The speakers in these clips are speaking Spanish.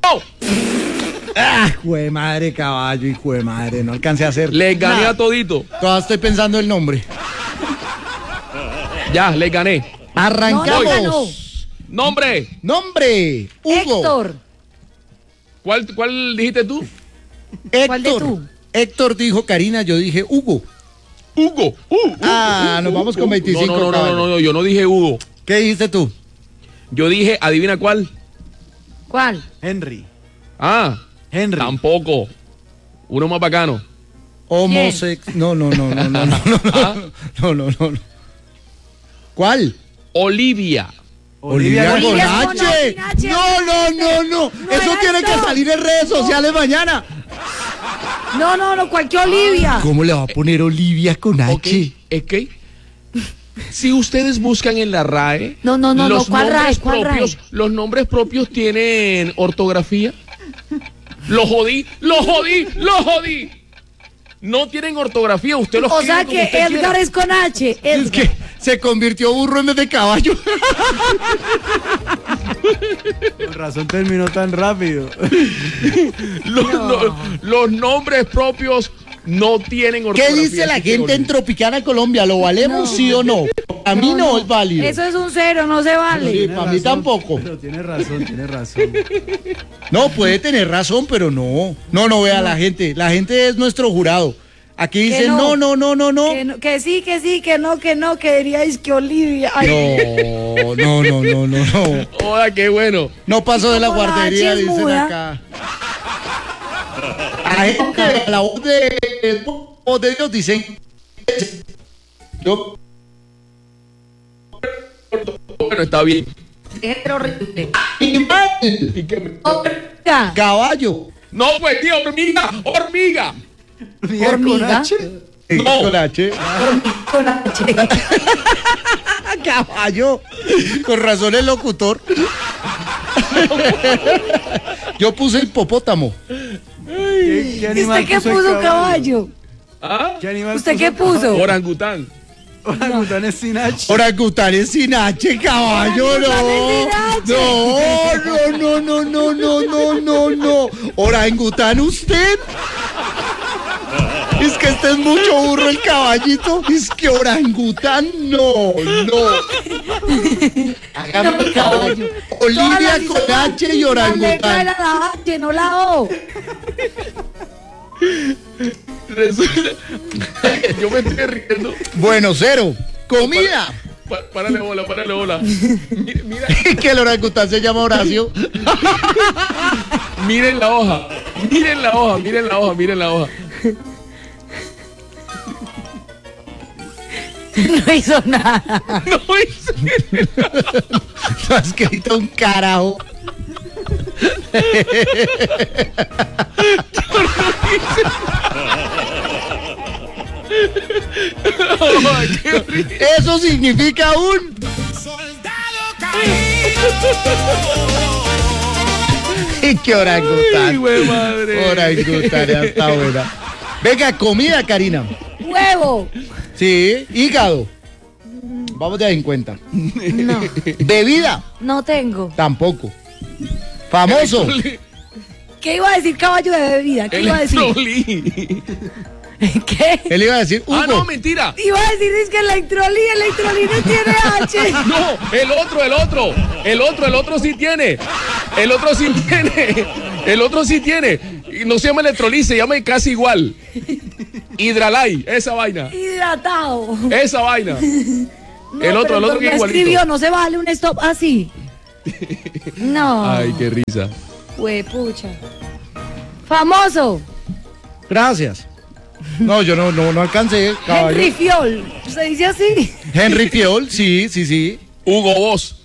Hijo de madre, caballo, hijo de madre, no alcancé a hacer. Les gané nada. a todito. Todavía estoy pensando el nombre. Ya, les gané. Arrancamos. No ganó. Nombre. Nombre, Hugo. Héctor. ¿Cuál dijiste tú? ¿Cuál de tú? Héctor dijo Karina, yo dije Hugo. Hugo. Nos vamos con 25. No, caballo. yo no dije Hugo. ¿Qué dijiste tú? Yo dije, adivina cuál. ¿Cuál? Henry. Ah, Henry. tampoco. Uno más bacano. Homosexual. No. No. ¿Cuál? Olivia. Olivia con Olivia H. con H. No. Eso era tiene que eso. salir en redes sociales mañana. No, cualquier Olivia. ¿Cómo le va a poner Olivia con H? Ok, es que si ustedes buscan en la RAE, No, los ¿cuál RAE? nombres ¿Cuál propios, RAE? los nombres propios tienen ortografía. Lo jodí. No tienen ortografía, usted los O escribe sea como que usted Edgar quiera. es con H. Es Edgar. que se convirtió burro en vez de caballo. Con razón terminó tan rápido. Los nombres propios no tienen ¿Qué ortografía. dice la así que gente en Olivia. Tropicana Colombia? ¿Lo valemos sí o no? A mí no es válido. Eso es un cero, no se Sí, vale. para mí tampoco. Pero tiene razón. No, puede tener razón, pero no. No, vea la gente. La gente es nuestro jurado. Aquí dicen no. no. Que sí, que no, que diríais que Olivia. Ay, No. Joda, qué bueno. No pasó de la Como la guardería, H es dicen muda. acá. La gente, a la voz de ellos dicen. Yo, Bueno, está bien. Era horrible. animal, ¿Y qué me- Hormiga. caballo. No, pues tío, hormiga. Hormiga. No. Con H. Con H. Caballo. Con razón el locutor. Yo puse hipopótamo. ¿Qué ¿Y animal usted qué puso, caballo? ¿Ah? ¿Qué animal ¿Usted qué puso? Orangután. Orangután es sin H. Orangután es sin H, caballo, Orangután es sin no. Orangután usted. Es que este es mucho burro el caballito. Es que orangután, no. Hágame caballo. Olivia con H y La letra orangután. era la H, no la O. Resulta- Yo me estoy riendo. Bueno, 0. Comida. Párale bola. Mira, Que el orangután se llama Horacio. miren la hoja. Miren la hoja. No hizo nada. No hizo. No ha escrito un carajo. Qué horrible. Eso significa un. Y que Ay, orangután. güey, madre. Orangután, ya está buena. Venga, comida, Karina. Huevo. Sí, hígado. Vamos de ahí en cuenta. No, Bebida, no tengo. tampoco. Famoso. ¿Qué iba a decir caballo de bebida? ¿Qué iba a decir? Electrolí. ¿Qué? Él iba a decir Hugo. Ah, no, mentira. Iba a decir es que Electrolí no tiene H. No, el otro sí tiene. El otro sí tiene. Y no se llama Electrolí, se llama casi igual. Hidralay, esa vaina. Hidratado. Esa vaina. No, el otro pero que no igualito. escribió, no se vale un stop así. No. Ay, qué risa. Huepucha. Famoso. Gracias. No, yo no alcancé. Caballo. Henry Fiol. ¿Se dice así? Henry Fiol, sí. Hugo Boss.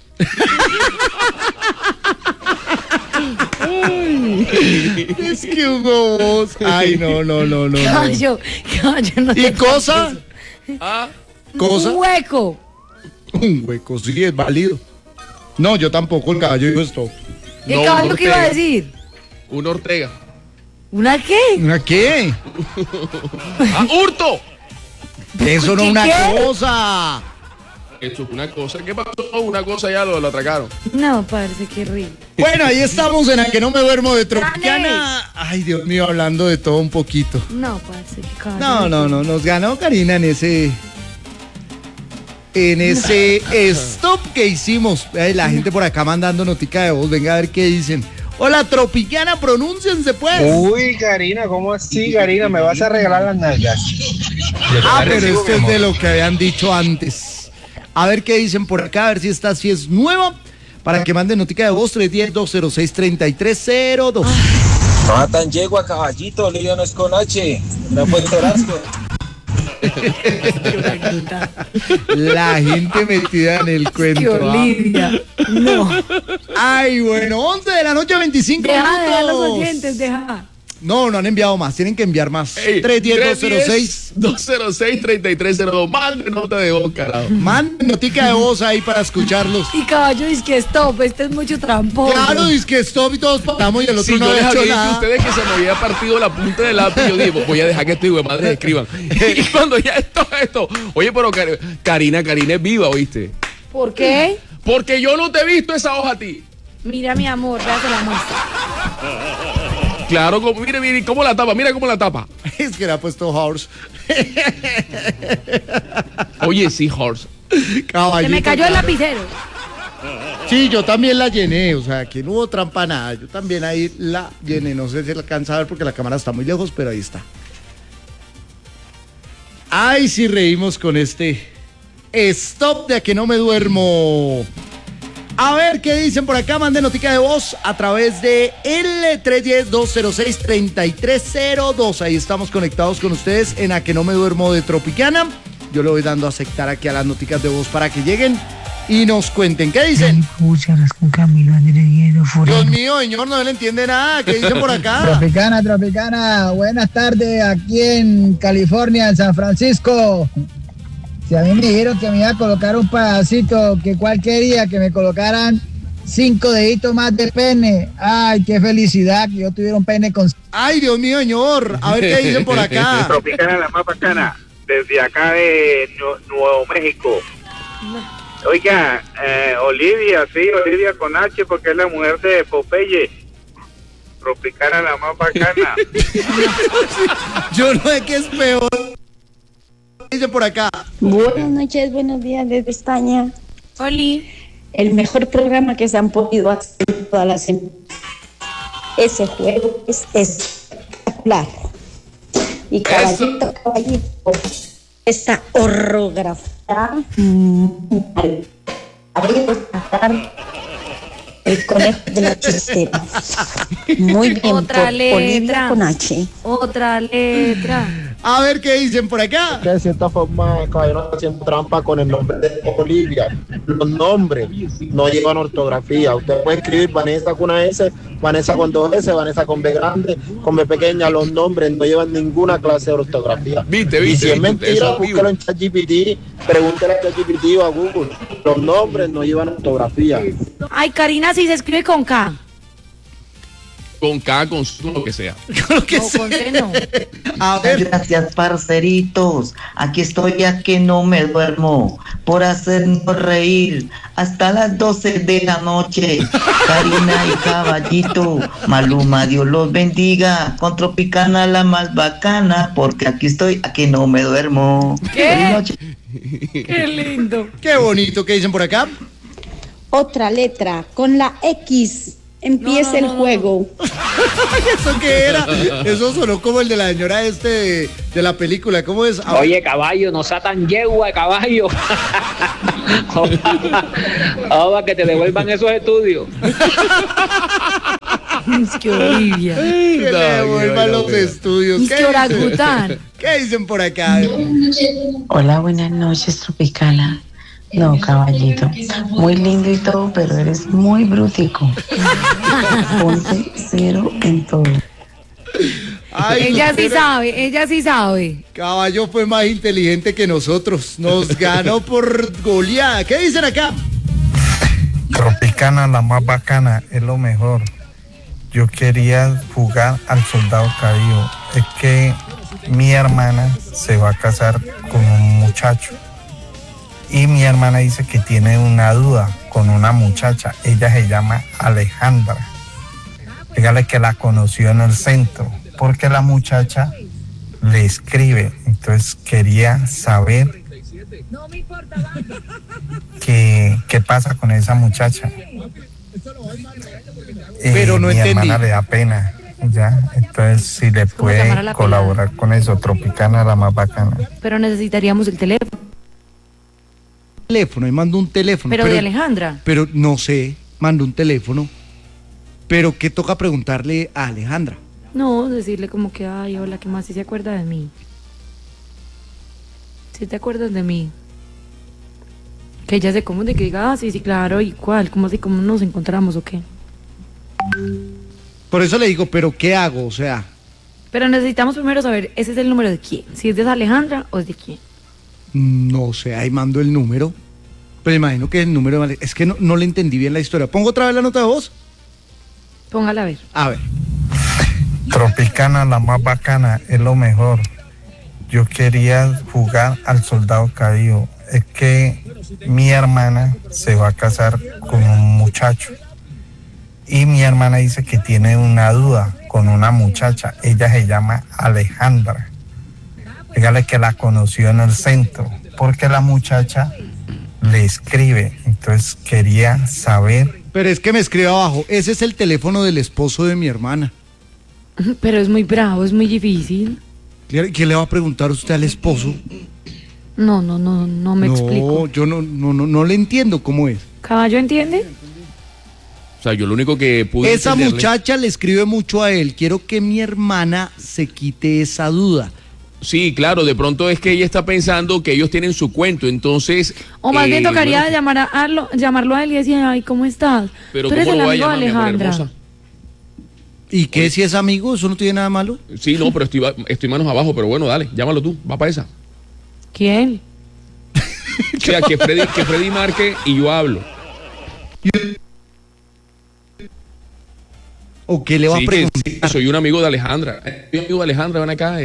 Es que Hugo Boss. Ay, no. Caballo no ¿Y te cosa? Ah, ¿Cosa? Un hueco. Un hueco, sí, es válido. No, yo tampoco, el caballo dijo esto. ¿El No, caballo qué iba a Ortega. decir? un Ortega. ¿Una qué? ¿Una qué? Ah, hurto. Eso no es ¿Qué, una qué? cosa. Eso es una cosa. ¿Qué pasó? Una cosa ya lo atracaron. No, parece que ríe. Bueno, ahí estamos en la que no me duermo de Tropicana. Ay, Dios mío, hablando de todo un poquito. No, parece que No, nos ganó Karina en ese stop que hicimos. Ay, la gente por acá mandando notica de voz, venga a ver qué dicen. Hola, Tropicana, pronúnciense pues. Uy, Karina, ¿cómo así, Karina? ¿Me vas a regalar las nalgas? Pero esto es de lo que habían dicho antes. A ver qué dicen por acá, a ver si esta sí es nueva. Para que manden notica de voz, 310-206-3302. Matan yegua, caballito, Olivia no es con H. No fue Torasco. La gente metida en el cuento. ¡Qué Olivia! No. Ay, bueno, 11 de la noche, 25 Deja minutos. los oyentes, deja. No han enviado más, tienen que enviar más. 310-206-3302. Mande nota de voz, carajo. Manden notica de voz ahí para escucharlos. Y caballo dice que stop, este es mucho trampón. Claro, dice que stop y todos paramos y el otro Si no yo les ha había hecho dicho a nada. ustedes que se me había partido la punta del lápiz, yo dije, pues voy a dejar que estos madres escriban. Y cuando ya esto. Oye, pero Karina es viva, ¿oíste? ¿Por qué? Porque yo no te he visto esa hoja a ti. Mira, mi amor, véase la muestra. Claro, mire, cómo la tapa, mira cómo la tapa. Es que le ha puesto horse. Oye, sí, Horse. Caballito, Se me cayó el lapicero. Sí, yo también la llené, o sea, que no hubo trampa nada. Yo también ahí la llené, no sé si la alcanza a ver porque la cámara está muy lejos, pero ahí está. Ay, sí reímos con este stop de a que no me duermo. A ver qué dicen por acá, manden notica de voz a través de el 310-206-3302. Ahí estamos conectados con ustedes en A que no me duermo de Tropicana. Yo le voy dando a aceptar aquí a las noticas de voz para que lleguen y nos cuenten. ¿Qué dicen? Dios mío, señor, no le entiende nada. ¿Qué dicen por acá? Tropicana, buenas tardes aquí en California, en San Francisco. Si a mí me dijeron que me iba a colocar un pedacito, que cuál quería, que me colocaran 5 deditos más de pene. Ay, qué felicidad que yo tuviera un pene con... Ay, Dios mío, señor. A ver qué dicen por acá. Tropicana, la más bacana, desde acá de Nuevo México. Oiga, Olivia con H, porque es la mujer de Popeye. Tropicana, la más bacana. Yo no sé qué es peor. ¿Qué dicen por acá? Buenas noches, buenos días desde España. Oli. El mejor programa que se han podido hacer en todas las semanas. Ese juego es espectacular. Y caballito, esta orografía. Habría que sacar el conejo de la chistera. Muy bien, Otra por letra. Olivia con H. Otra letra. A ver qué dicen por acá. Que de cierta forma, caballero está haciendo trampa con el nombre de Olivia. Los nombres no llevan ortografía. Usted puede escribir Vanessa con una S, Vanessa con 2 S, Vanessa con B grande, con B pequeña. Los nombres no llevan ninguna clase de ortografía. Viste, Y si es mentira, eso es búscalo en ChatGPT, pregúntale a ChatGPT o a Google. Los nombres no llevan ortografía. Ay, Karina, si se escribe con K. Con K, con lo que sea. Lo que No, con C no. A ver. Gracias, parceritos. Aquí estoy a que no me duermo por hacernos reír hasta las 12 de la noche. Karina y Caballito, Maluma, Dios los bendiga. Con Tropicana la más bacana, porque aquí estoy a que no me duermo. Feliz noche. Qué lindo. Qué bonito. ¿Qué dicen por acá? Otra letra, con la X. Empieza el juego. ¿Eso qué era? Eso sonó como el de la señora de la película. ¿Cómo es? Oye, caballo, no sea tan yegua, caballo. Ahora que te devuelvan esos estudios. Es que Olivia. Que le devuelvan los estudios. Es que orangután. ¿Qué dicen por acá? Hola, buenas noches, Tropicana. No, caballito, muy lindo y todo, pero eres muy brutico. Ponte 0 en todo. Ay, Ella sí sabe, ella sí sabe. Caballo fue más inteligente que nosotros. Nos ganó por goleada. ¿Qué dicen acá? Tropicana, la más bacana, es lo mejor. Yo quería jugar al soldado caído. Es que mi hermana se va a casar con un muchacho. Y mi hermana dice que tiene una duda con una muchacha. Ella se llama Alejandra. Dígale que la conoció en el centro, porque la muchacha le escribe. Entonces quería saber qué pasa con esa muchacha. Pero no mi entendí. hermana le da pena, ¿ya? Entonces si le ¿Cómo llamar a puede la colaborar con eso, Tropicana, la más bacana. Pero necesitaríamos el teléfono. Teléfono, y mando un teléfono. Pero de Alejandra. Pero no sé, mando un teléfono. Pero ¿qué toca preguntarle a Alejandra? No, decirle como que, ay, hola, ¿qué más? Si se acuerda de mí. Si te acuerdas de mí. Que ella se comunique, que diga, ah, sí, sí, claro, ¿y cuál? ¿Cómo así, cómo nos encontramos o qué? Por eso le digo, ¿pero qué hago? O sea, Pero necesitamos primero saber, ¿ese es el número de quién? Si es de Alejandra o es de quién. no sé, ahí mando el número. Pero imagino que el número... Es que no le entendí bien la historia. ¿Pongo otra vez la nota de voz? Póngala a ver. A ver. Tropicana, la más bacana, es lo mejor. Yo quería jugar al soldado caído. Es que mi hermana se va a casar con un muchacho. Y mi hermana dice que tiene una duda con una muchacha. Ella se llama Alejandra. Dígale que la conoció en el centro, porque la muchacha le escribe. Entonces quería saber. Pero es que me escribe abajo, ese es el teléfono del esposo de mi hermana. Pero es muy bravo, es muy difícil. ¿Qué le va a preguntar usted al esposo? No me explico. Yo no le entiendo cómo es. ¿Caballo entiende? O sea, yo lo único que pude Esa entenderle- muchacha le escribe mucho a él. Quiero que mi hermana se quite esa duda. Sí, claro, de pronto es que ella está pensando que ellos tienen su cuento, entonces... O más bien tocaría bueno, llamarlo a él y decir, ay, ¿cómo estás? pero Tú eres ¿cómo el lo voy a amigo de llamar, mi amor Alejandra. hermosa? ¿Y qué si es amigo? ¿Eso no tiene nada malo? Sí, no, pero estoy manos abajo, pero bueno, dale, llámalo tú, va para esa. ¿Quién? O sea, que Freddy marque y yo hablo. ¿O qué le va Sí, a preguntar? que soy un amigo de Alejandra. Soy amigo de Alejandra, ven acá,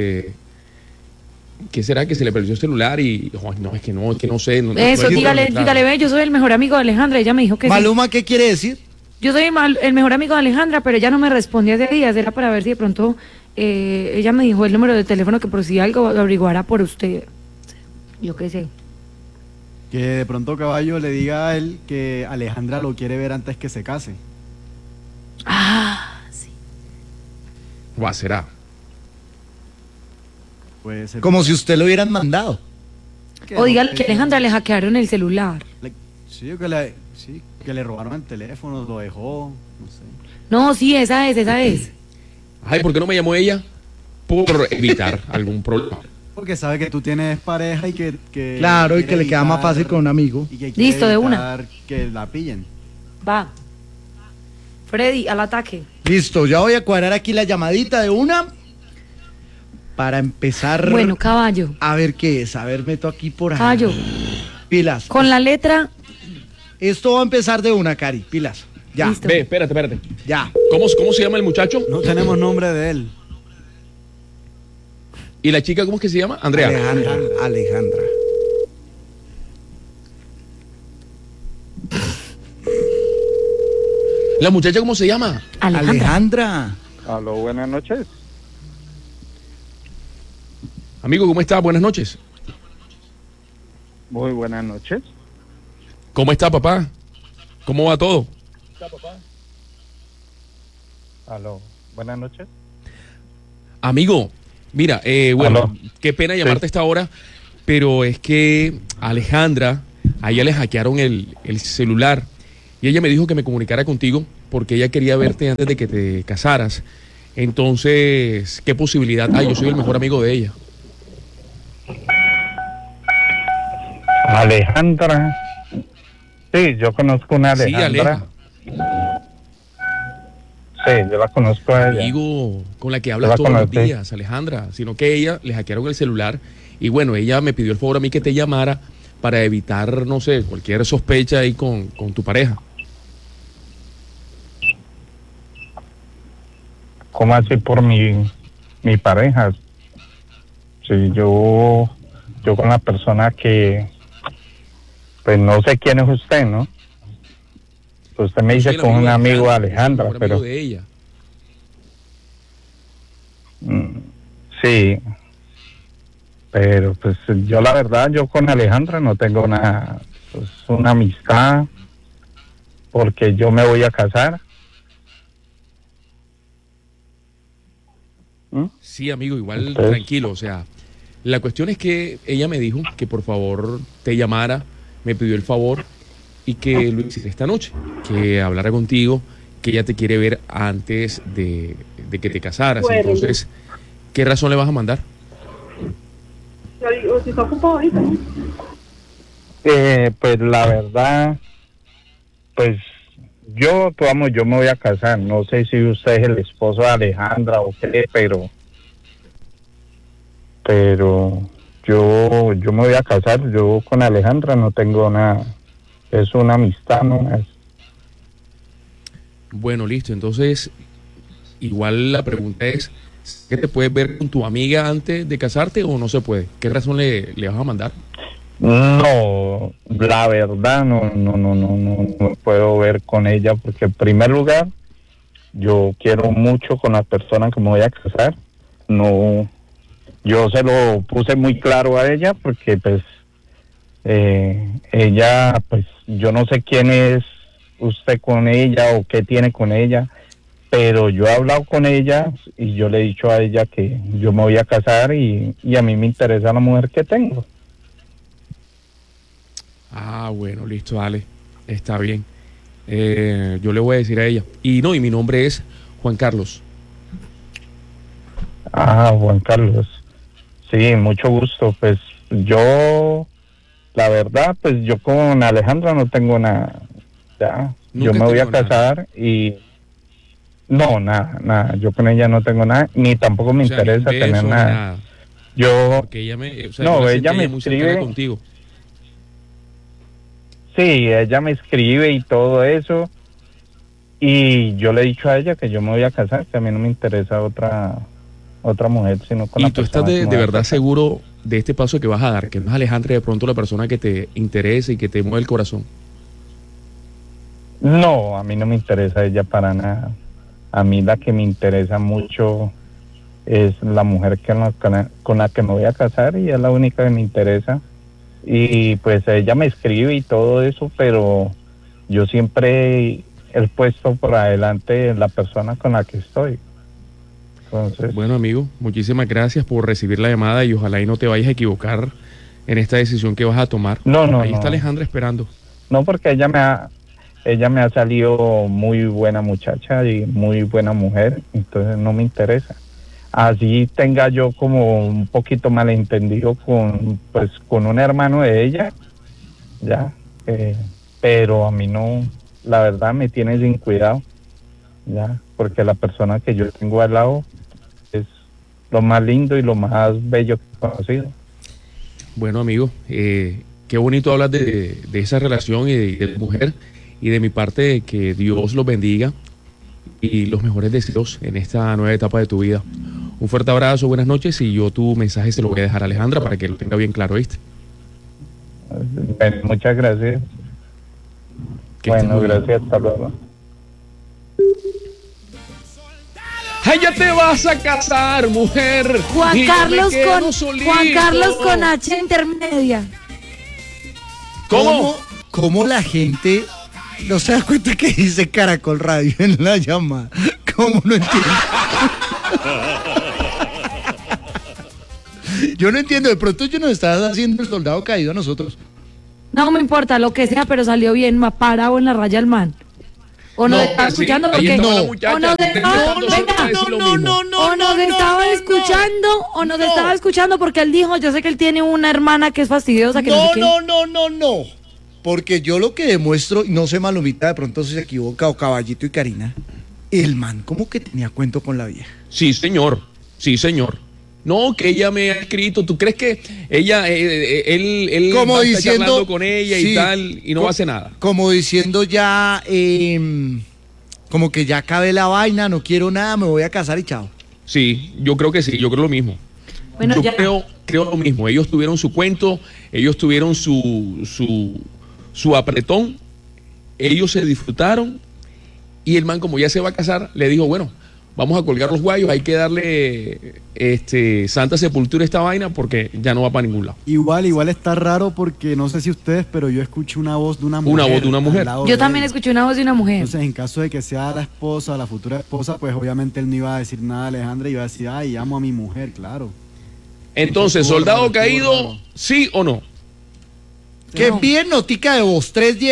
¿qué será que se le perdió el celular? Y, ay, no, es que no sé. No Eso, puedo dígale, entrar. ve, yo soy el mejor amigo de Alejandra. Ella me dijo que sí. Maluma, ¿qué quiere decir? Yo soy el mejor amigo de Alejandra, pero ella no me respondió hace días. Era para ver si de pronto ella me dijo el número de teléfono que por si algo lo averiguara por usted. Yo qué sé. Que de pronto Caballo le diga a él que Alejandra lo quiere ver antes que se case. Ah, sí. Va, será. Puede ser. Como si usted lo hubieran mandado. O dígale que a Alejandra le hackearon el celular. Sí, que le robaron el teléfono, lo dejó, no sé. No, sí, esa es. Ay, ¿por qué no me llamó ella? Por evitar algún problema. Porque sabe que tú tienes pareja y que Claro, y quiere que le queda más evitar- fácil con un amigo. y que quiere Listo, de una. evitar que la pillen. Va. Freddy, al ataque. Listo, ya voy a cuadrar aquí la llamadita de una para empezar. Bueno, caballo. A ver qué es. A ver, meto aquí por ahí. Caballo. Pilas. Con la letra. Esto va a empezar de una, Cari. Pilas. Ya. Listo. Ve, espérate. Ya. ¿Cómo se llama el muchacho? No tenemos nombre de él. ¿Y la chica cómo es que se llama? Andrea. Alejandra. ¿La muchacha cómo se llama? Alejandra. Aló, buenas noches. Amigo, ¿cómo está? Buenas noches. Muy buenas noches. ¿Cómo está, papá? ¿Cómo va todo? Aló, buenas noches. Amigo, mira, bueno, Aló. qué pena llamarte a esta hora, pero es que a Alejandra, a ella le hackearon el celular y ella me dijo que me comunicara contigo porque ella quería verte antes de que te casaras. Entonces, ¿qué posibilidad hay? Yo soy el mejor amigo de ella. Alejandra. Sí, yo conozco una Sí, Alejandra. Sí, yo la conozco a ella. Amigo, con la que Yo hablas la todos los conocí. días, Alejandra, sino que ella le hackearon el celular y bueno, ella me pidió el favor a mí que te llamara para evitar, no sé, cualquier sospecha ahí con tu pareja. ¿Cómo así por mi pareja? Sí, yo con la persona que pues no sé quién es usted, ¿no? Usted me dice con un amigo de Alejandra, pero... de ella. Sí, pero pues yo la verdad, yo con Alejandra no tengo una amistad, porque yo me voy a casar. Sí, amigo, igual tranquilo, o sea, la cuestión es que ella me dijo que por favor te llamara, me pidió el favor y que lo hiciera esta noche, que hablara contigo, que ella te quiere ver antes de que te casaras. Bueno. Entonces, ¿qué razón le vas a mandar? Si está ocupado ahorita. Pues la verdad, pues yo me voy a casar. No sé si usted es el esposo de Alejandra o qué, pero yo me voy a casar. Yo con Alejandra no tengo nada. Es una amistad, ¿no? Bueno, listo. Entonces, igual la pregunta es, ¿qué te puedes ver con tu amiga antes de casarte o no se puede? ¿Qué razón le vas a mandar? No, la verdad no puedo ver con ella, porque en primer lugar yo quiero mucho con la persona que me voy a casar. No, yo se lo puse muy claro a ella, porque pues ella, pues yo no sé quién es usted con ella o qué tiene con ella, pero yo he hablado con ella y yo le he dicho a ella que yo me voy a casar y a mí me interesa la mujer que tengo. Ah, bueno, listo, dale, está bien. Yo le voy a decir a ella. Y mi nombre es Juan Carlos. Ah, Juan Carlos. Sí, mucho gusto. Pues yo, la verdad, pues yo con Alejandra no tengo nada. Ya, yo me voy a casar y... No, nada. Yo con ella no tengo nada, ni tampoco me interesa tener nada. Yo... Porque ella me... ella me escribe... contigo. Sí, ella me escribe y todo eso, y yo le he dicho a ella que yo me voy a casar, que a mí no me interesa otra mujer, sino con la persona. ¿Y tú estás de verdad seguro de este paso que vas a dar, que no es Alejandra de pronto la persona que te interesa y que te mueve el corazón? No, a mí no me interesa ella para nada. A mí la que me interesa mucho es la mujer con la que me voy a casar, y es la única que me interesa. Y pues ella me escribe y todo eso, pero yo siempre he puesto por adelante la persona con la que estoy. Entonces... Bueno, amigo, muchísimas gracias por recibir la llamada y ojalá y no te vayas a equivocar en esta decisión que vas a tomar. Ahí está Alejandra esperando. No, porque ella me ha salido muy buena muchacha y muy buena mujer, entonces no me interesa. Así tenga yo como un poquito malentendido con un hermano de ella, ya, pero a mí no, la verdad me tiene sin cuidado, ya, porque la persona que yo tengo al lado es lo más lindo y lo más bello que he conocido. Bueno, amigo, qué bonito hablar de esa relación y de tu mujer, y de mi parte que Dios los bendiga y los mejores deseos en esta nueva etapa de tu vida. Un fuerte abrazo, buenas noches, y yo tu mensaje se lo voy a dejar a Alejandra para que lo tenga bien claro, ¿viste? Bueno, muchas gracias. Bueno, gracias, hasta luego. ¡Ay, ya te vas a casar, mujer! Juan Carlos con H intermedia. ¿Cómo la gente no se da cuenta que dice Caracol Radio en la llamada? ¿Cómo no entiendo? Yo no entiendo, de pronto yo nos estás haciendo el soldado caído a nosotros. No me importa, lo que sea, pero salió bien, me ha parado en la raya el man. O nos estaba escuchando porque o nos estaba escuchando porque él dijo, yo sé que él tiene una hermana que es fastidiosa, que no. Porque yo lo que demuestro, no sé, Malumita, de pronto si se equivoca, o Caballito y Karina, el man como que tenía cuento con la vieja. Sí, señor. No, que ella me ha escrito. ¿Tú crees que ella, él como está diciendo, charlando con ella sí, y tal, y no hace nada? Como diciendo ya, como que ya acabé la vaina, no quiero nada, me voy a casar y chao. Sí, yo creo que sí, yo creo lo mismo. Bueno, yo creo lo mismo. Ellos tuvieron su cuento, ellos tuvieron su su apretón, ellos se disfrutaron y el man, como ya se va a casar, le dijo, bueno, vamos a colgar los guayos, hay que darle santa sepultura a esta vaina porque ya no va para ningún lado. Igual está raro porque no sé si ustedes, pero yo escucho una voz de una mujer. Una voz de una mujer. Yo también escuché una voz de una mujer. Entonces, en caso de que sea la esposa, la futura esposa, pues obviamente él no iba a decir nada a Alejandra y iba a decir, ay, amo a mi mujer, claro. Entonces, soldado caído, ¿sí o no? Que envíen notica de voz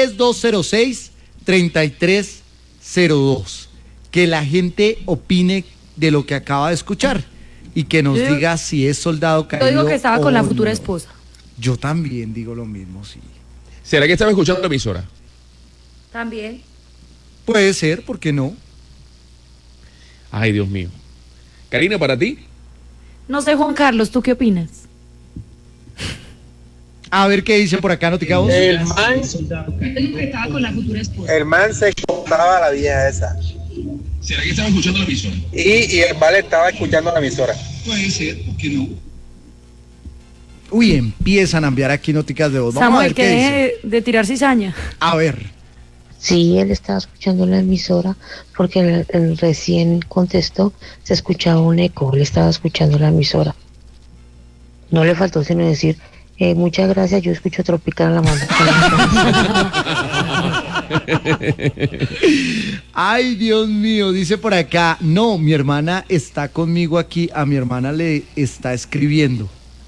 310-206-3302. Que la gente opine de lo que acaba de escuchar y que nos diga si es soldado caído. Yo digo que estaba con la futura no. esposa. Yo también digo lo mismo, sí. ¿Será que estaba escuchando la emisora? También. Puede ser, ¿por qué no? Ay, Dios mío. Karina, ¿para ti? No sé, Juan Carlos, ¿tú qué opinas? A ver qué dice por acá, notica de voz. El man se contaba a la vieja esa. ¿Será que estaba escuchando la emisora? Y el mal estaba escuchando la emisora. Puede ser, ¿por qué no? Uy, empiezan a enviar aquí noticas de voz. Vamos a Samuel, ver que qué dice. deje de tirar cizaña. A ver. Sí, él estaba escuchando la emisora porque él recién contestó, se escuchaba un eco, él estaba escuchando la emisora. No le faltó sino decir, muchas gracias, yo escucho Tropical a la Ay, Dios mío, dice por acá, no, mi hermana está conmigo aquí, a mi hermana le está escribiendo.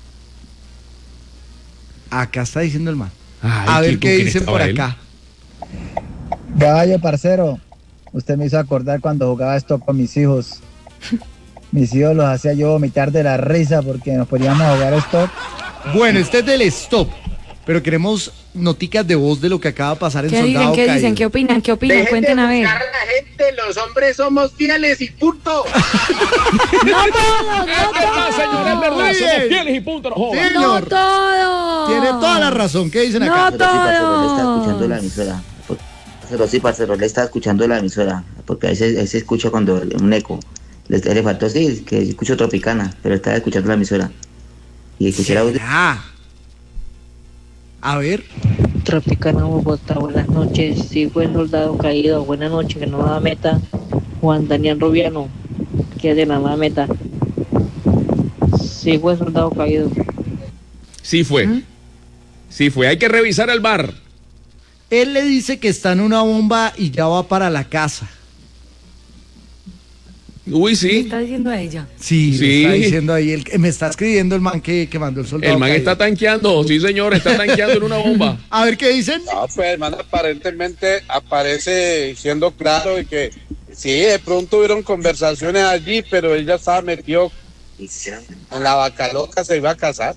Acá está diciendo el man. Ay, a ver qué ¿con quién dicen por estaba acá. Caballo, parcero, usted me hizo acordar cuando jugaba esto con mis hijos. Mis hijos los hacía yo vomitar de la risa porque nos poníamos a jugar esto. Bueno, este es del stop, pero queremos noticas de voz de lo que acaba de pasar en ¿Qué Soldado dicen? ¿Qué Caído. dicen? ¿Qué opinan? ¿Qué opinan? Dejen Cuenten de a ver. buscar a la gente, los hombres somos fieles y punto. No todos, Es verdad, señor, es verdad, Muy somos bien. fieles y punto, no jodas. Sí. no Señor. todos. Tiene toda la razón. ¿Qué dicen acá? No Pero sí, parcero, le está todos. escuchando la emisora. Pero sí, parcero, le está escuchando la emisora. Porque a veces se escucha cuando un eco. Le faltó, sí, que escucho Tropicana, pero estaba escuchando la emisora. Y escuché la voz de... A ver. Tropicana Bogotá, buenas noches, sí fue soldado caído, buenas noches, que no da meta, Juan Daniel Rubiano, que es de la nueva meta. Sí fue soldado caído. Sí fue. Sí fue. Hay que revisar el bar. Él le dice que está en una bomba y ya va para la casa. Uy, ¿Qué sí. está diciendo a ella? Sí, Sí. me está diciendo ahí, me está escribiendo el man que mandó el soldado El man caído. está tanqueando. Sí, señor, está tanqueando en una bomba. A ver qué dicen. No, pues hermano, aparentemente aparece siendo claro y que sí, de pronto hubieron conversaciones allí, pero él ya estaba metido en la vaca loca, se iba a casar.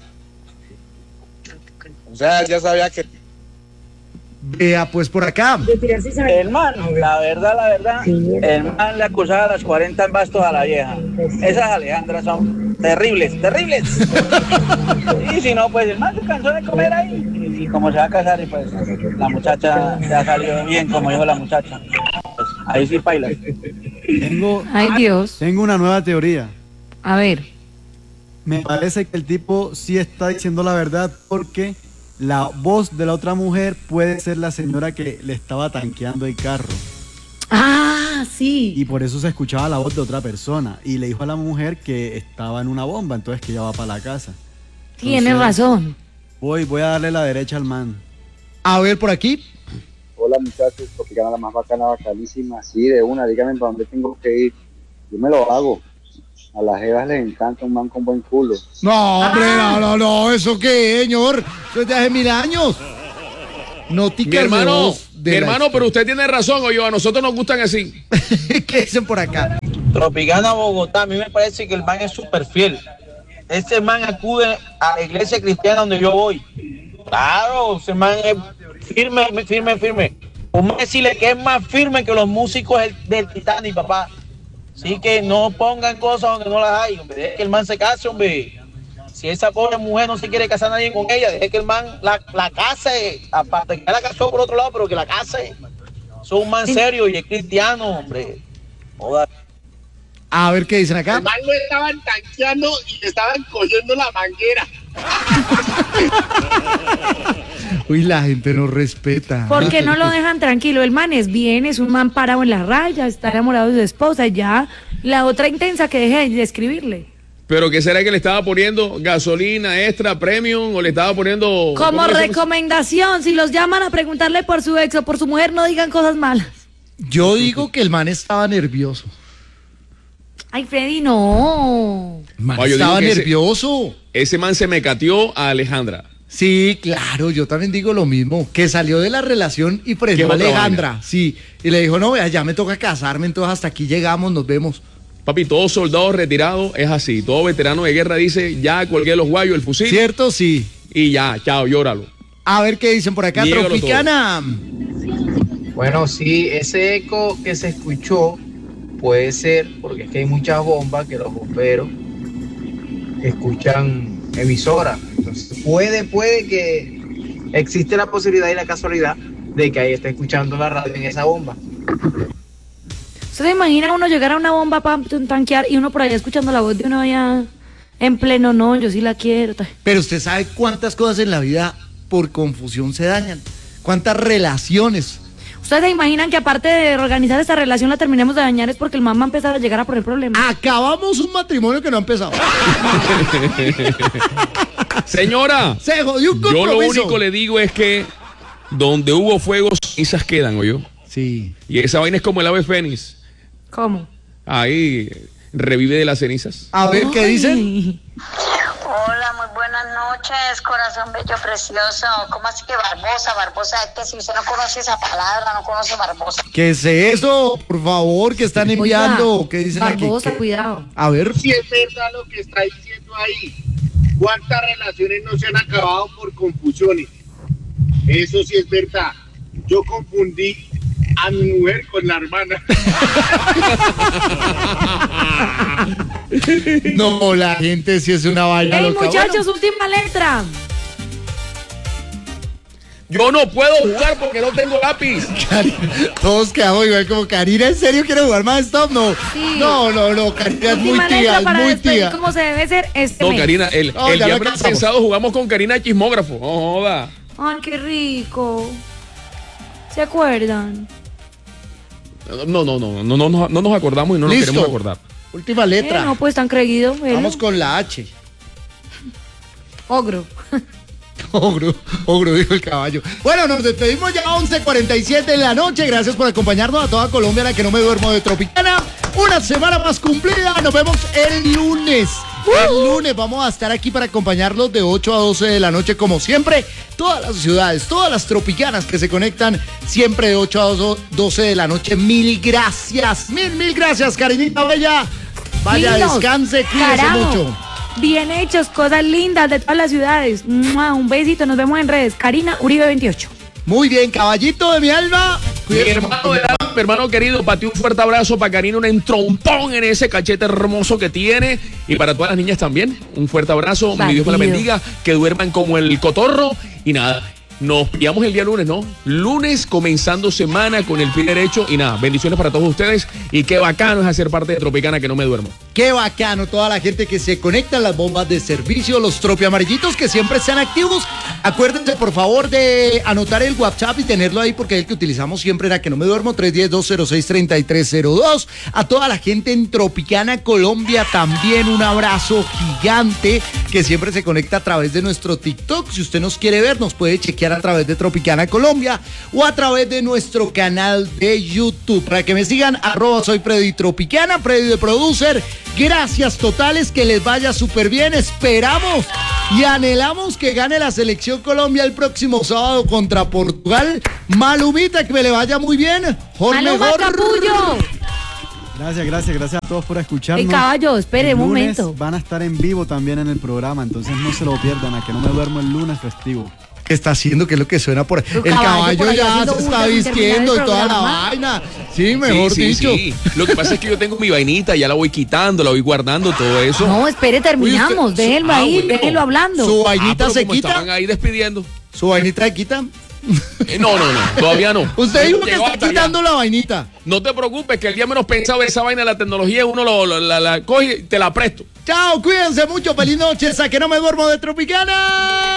O sea, ya sabía que... Vea, pues por acá. El man, la verdad, el man le acusaba a las 40 en bastos a la vieja. Esas Alejandras son terribles. Y si no, pues el man se cansó de comer ahí. Y como se va a casar, y pues la muchacha ya salió bien, como dijo la muchacha. Pues, ahí sí baila. Ay, Dios. Tengo una nueva teoría. A ver. Me parece que el tipo sí está diciendo la verdad porque la voz de la otra mujer puede ser la señora que le estaba tanqueando el carro. Ah, sí. Y por eso se escuchaba la voz de otra persona. Y le dijo a la mujer que estaba en una bomba, entonces que ella va para la casa. Tienes Entonces, razón. Voy a darle la derecha al man. A ver por aquí. Hola muchachos, Tropicana la más bacana, bacanísima. Sí, de una, díganme para dónde tengo que ir. Yo me lo hago. A las jevas les encanta un man con buen culo. No, hombre, no, ¿eso qué, señor? Eso es de hace 1000 años. Noticas Mi hermano, de voz de mi la hermano, pero usted tiene razón, oye, a nosotros nos gustan así. ¿Qué dicen por acá? Tropicana Bogotá, a mí me parece que el man es súper fiel. Este man acude a la iglesia cristiana donde yo voy. Claro, ese man es firme. Vamos a decirle que es más firme que los músicos del Titanic, papá. Así que no pongan cosas donde no las hay, hombre. Deje que el man se case, hombre. Si esa pobre mujer no se quiere casar nadie con ella, deje que el man la case. Aparte que ya la casó por otro lado, pero que la case. Es un man serio y es cristiano, hombre. Joder. A ver qué dicen acá. El man lo estaban tanqueando y le estaban cogiendo la manguera. Uy, la gente no respeta. ¿Por qué no lo dejan tranquilo? El man es bien, es un man parado en la raya, está enamorado de su esposa, ya la otra intensa que deje de escribirle. ¿Pero qué será que le estaba poniendo? ¿Gasolina extra, premium? ¿O le estaba poniendo...? Como recomendación, si los llaman a preguntarle por su ex o por su mujer, no digan cosas malas. Yo digo que el man estaba nervioso. Ay, Freddy, no. El man Yo estaba digo que nervioso. Ese man se me cateó a Alejandra. Sí, claro, yo también digo lo mismo, que salió de la relación y frenó a Alejandra, sí, y le dijo, no, vea, ya me toca casarme, entonces hasta aquí llegamos, nos vemos. Papi, todo soldado retirado es así, todo veterano de guerra dice, ya colgué los guayos, el fusil. ¿Cierto? Sí. Y ya, chao, llóralo. A ver qué dicen por acá, Niégalo Tropicana. Bueno, sí, ese eco que se escuchó puede ser porque es que hay muchas bombas que los bomberos escuchan emisoras. Entonces puede que existe la posibilidad y la casualidad de que ahí esté escuchando la radio en esa bomba. ¿Usted se imagina uno llegar a una bomba para tanquear y uno por allá escuchando la voz de uno allá en pleno? No, yo sí la quiero. Pero usted sabe cuántas cosas en la vida por confusión se dañan, cuántas relaciones. ¿Ustedes se imaginan que aparte de organizar esta relación la terminemos de dañar es porque el man va a empezar a llegar a poner problemas? Acabamos un matrimonio que no ha empezado. Señora, se jodió un yo compromiso. lo único le digo es que donde hubo fuego, cenizas quedan, ¿oyó? Sí. Y esa vaina es como el ave fénix. ¿Cómo? Ahí revive de las cenizas. A ver, ¿qué dicen? Hola, muy buenas noches, corazón bello, precioso. ¿Cómo así que Barbosa? Barbosa, es que si usted no conoce esa palabra, no conoce Barbosa. ¿Qué es eso? Por favor, que están enviando. Oiga, ¿Qué dicen Barbosa, aquí? cuidado. A ver. Si es verdad lo que está diciendo ahí, ¿cuántas relaciones no se han acabado por confusiones? Eso sí es verdad. Yo confundí a mi mujer con la hermana. No, la gente sí es una vaina ¡Ey, loca. muchachos, última letra! Yo no puedo jugar porque no tengo lápiz. Todos quedamos igual como Karina. ¿En serio quiere jugar más stop? No. Sí. No, Karina es muy Última tía, letra es para muy despedir tía. como se debe ser este No, mes. Karina, el No, ya día lo menos cansamos. pensado jugamos con Karina Chismógrafo. No joda. Ay, qué rico. ¿Se acuerdan? No nos acordamos y no nos Listo. queremos acordar. Última letra. No, pues tan creído. Vamos con la H. Ogro. Ogro, dijo el caballo. Bueno, nos despedimos ya a 11:47 de la noche. Gracias por acompañarnos a toda Colombia, la que no me duermo de Tropicana. Una semana más cumplida. Nos vemos el lunes. El lunes vamos a estar aquí para acompañarlos de 8 a 12 de la noche, como siempre. Todas las ciudades, todas las tropicanas que se conectan siempre de 8 a 12 de la noche. Mil gracias. Mil gracias, Karinita Bella. Vaya, Lindos. descanse, cuídese Carajo. mucho. Bien hechos, cosas lindas de todas las ciudades. ¡Mua! Un besito, nos vemos en redes. Karina Uribe 28. Muy bien, caballito de mi alma. Mi hermano querido, para ti un fuerte abrazo, para Karina un entrompón en ese cachete hermoso que tiene y para todas las niñas también, un fuerte abrazo, mi Dios me la bendiga, que duerman como el cotorro y nada, nos pillamos el día lunes, ¿no? Lunes comenzando semana con el pie derecho y nada, bendiciones para todos ustedes y qué bacano es hacer parte de Tropicana que no me duermo. Qué bacano, toda la gente que se conecta a las bombas de servicio, los tropiamarillitos que siempre están activos. Acuérdense, por favor, de anotar el WhatsApp y tenerlo ahí porque es el que utilizamos siempre era que no me duermo, 310-206-3302. A toda la gente en Tropicana, Colombia, también un abrazo gigante que siempre se conecta a través de nuestro TikTok. Si usted nos quiere ver, nos puede chequear a través de Tropicana Colombia o a través de nuestro canal de YouTube. Para que me sigan, @soy Freddy Tropicana, Freddy de Producer. Gracias totales, que les vaya súper bien. Esperamos y anhelamos que gane la selección Colombia el próximo sábado contra Portugal. Malumita, que me le vaya muy bien. Jorge Maluma mejor. Capullo. Gracias a todos por escucharnos. El caballo, espere El un lunes momento. van a estar en vivo también en el programa, entonces no se lo pierdan, a que no me duermo el lunes festivo. ¿Qué está haciendo? ¿Qué es lo que suena por ahí? El caballo por caballo ahí ya haciendo se está bulla sin terminar vistiendo el y toda la programa. vaina. Sí, mejor dicho. Sí. Lo que pasa es que yo tengo mi vainita, ya la voy quitando, la voy guardando, todo eso. No, espere, terminamos. Déjenlo ahí, bueno. déjenlo hablando. ¿Su vainita pero se como quita? Estaban ahí despidiendo. ¿Su vainita se quita? No, todavía no. Usted dijo que Llegó está hasta allá. quitando la vainita. No te preocupes, que el día menos pensado de esa vaina de la tecnología, uno la coge y te la presto. Chao, cuídense mucho. Feliz noche. A que no me duermo de Tropicana.